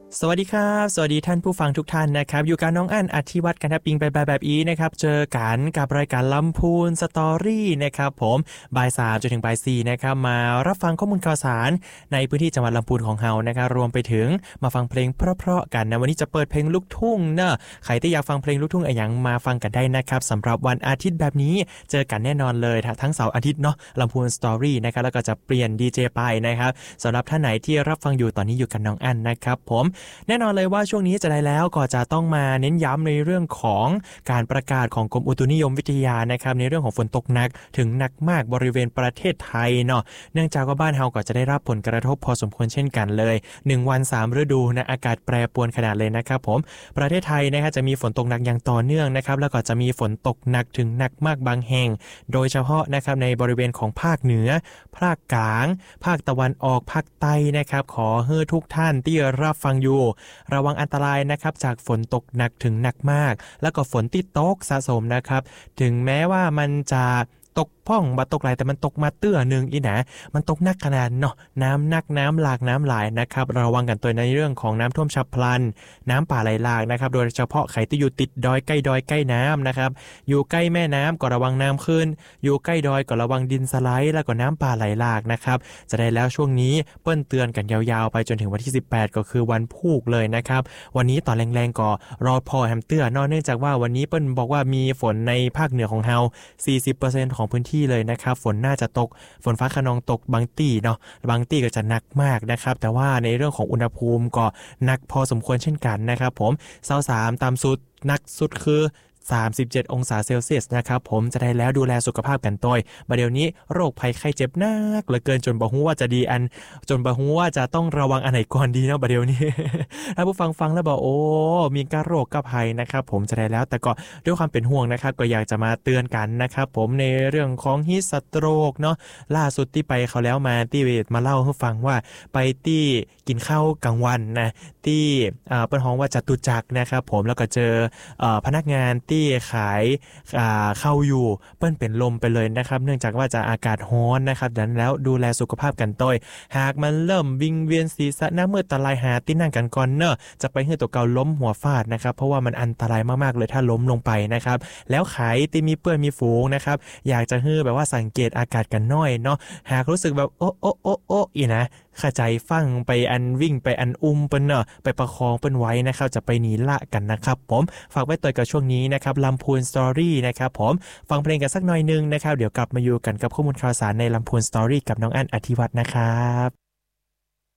สวัสดีครับสวัสดีท่านผู้ฟังทุกท่านนะครับอยู่กับน้องอั้นอธิวัตรกันทับปิงไปแบบอีนะครับเจอกันกับรายการลำพูนสตอรี่นะครับผมบ่าย3จนถึงบ่าย4นะครับมารับฟังข้อมูลข่าวสารในพื้นที่จังหวัดลำพูนของเฮานะครับรวมไปถึงมาฟังเพลงเพราะๆกันนะวันนี้จะเปิดเพลงลูกทุ่งเนอะใครที่อยากฟังเพลงลูกทุ่งอะไรอย่างมาฟังกันได้นะครับสำหรับวันอาทิตย์แบบนี้เจอกันแน่นอนเลยทั้งเสาร์อาทิตย์เนาะลำพูนสตอรี่นะครับแล้วก็จะเปลี่ยนดีเจไปนะครับสำหรับท่านไหนที่รับฟังอยู่ตอนนี้อยู่กับน้องอั้นนะครับผมแน่นอนเลยว่าช่วงนี้จะได้แล้วก็จะต้องมาเน้นย้ำในเรื่องของการประกาศของกรมอุตุนิยมวิทยานะครับในเรื่องของฝนตกหนักถึงหนักมากบริเวณประเทศไทยเนาะเนื่องจากว่าบ้านเฮาก็จะได้รับผลกระทบพอสมควรเช่นกันเลย1วัน3ฤดูนะอากาศแปรปรวนขนาดเลยนะครับผมประเทศไทยนะครับจะมีฝนตกหนักอย่างต่อเนื่องนะครับแล้วก็จะมีฝนตกหนักถึงหนักมากบางแห่งโดยเฉพาะนะครับในบริเวณของภาคเหนือภาคกลางภาคตะวันออกภาคใต้นะครับขอให้ทุกท่านที่รับฟังอยู่ระวังอันตรายนะครับจากฝนตกหนักถึงหนักมากแล้วก็ฝนที่ตกสะสมนะครับถึงแม้ว่ามันจะตกพ่องบ่ตกไหลแต่มันตกมาเตื้อหนึ่งอีนะมันตกหนักขนาดเนาะน้ำหนักน้ำหลากน้ำหลายนะครับระวังกันตัวในเรื่องของน้ำท่วมฉับพลันน้ำป่าไหลหลากนะครับโดยเฉพาะใครที่อยู่ติดดอยใกล้น้ำนะครับอยู่ใกล้แม่น้ำก็ระวังน้ำขึ้นอยู่ใกล้ดอยก็ระวังดินสไลด์แล้วก็น้ำป่าไหลหลากนะครับจะได้แล้วช่วงนี้เปิ้นเตือนกันยาวๆไปจนถึงวันที่18ก็คือวันพุธเลยนะครับวันนี้ตอนแรงๆก็รอพอแฮมเตื้อนอกเนื่องจากว่าวันนี้เปิ้นบอกว่ามีฝนในภาคเหนือของเฮา 40% ของพื้นที่เลยนะครับฝนน่าจะตกฝนฟ้าคะนองตกบางที่เนาะบางที่ก็จะหนักมากนะครับแต่ว่าในเรื่องของอุณหภูมิก็หนักพอสมควรเช่นกันนะครับผม23ต่ำสุดหนักสุดคือ37องศาเซลเซียสนะครับผมจะได้แล้วดูแลสุขภาพกันตัวบัดเดี๋ยวนี้โรคภัยไข้เจ็บหนักเหลือเกินจนบ่ฮู้ว่าจะดีอันจนบ่ฮู้ว่าจะต้องระวังอันไหนก่อนดีเนาะบัดเดี๋ยวนี้ ถ้าผู้ฟังแล้วบอกโอ้มีการโรคกับภัยนะครับผมจะได้แล้วแต่ก็ด้วยความเป็นห่วงนะครับก็อยากจะมาเตือนกันนะครับผมในเรื่องของฮีทสโตรกเนาะล่าสุดที่ไปเขาแล้วมาที่มาเล่าให้ฟังว่าไปที่กินข้าวกลางวันนะที่เปิ้นฮ้องว่าจตุจักรนะครับผมแล้วก็เจอพนักงานที่ขายเข้าอยู่เปิ้นเป็นลมไปเลยนะครับเนื่องจากว่าจะอากาศร้อนนะครับดังนั้นแล้วดูแลสุขภาพกันต้อยหากมันเริ่มวิงเวียนศีรษะหน้ามืดตาลายหาที่นั่งกันก่อนเนอะจะไปให้ตัวเก่าล้มหัวฟาดนะครับเพราะว่ามันอันตรายมากๆเลยถ้าล้มลงไปนะครับแล้วขายที่มีเปื้อนมีฝูงนะครับอยากจะให้แบบว่าสังเกตอากาศกันหน่อยเนาะหากรู้สึกแบบโอ้อีนะข้าใจฟังไปอันวิ่งไปอันเปิ้นเนอะไปประคองเปิ้นไว้นะครับจะไปหนีละกันนะครับผมฝากไว้ต่อกับช่วงนี้นะครับลำพูนสตอรี่นะครับผมฟังเพลงกันสักหน่อยนึงนะครับเดี๋ยวกลับมาอยู่กันกับข้อมูลข่าวสารในลำพูนสตอรี่กับน้องอั้นอธิวัฒน์นะครับ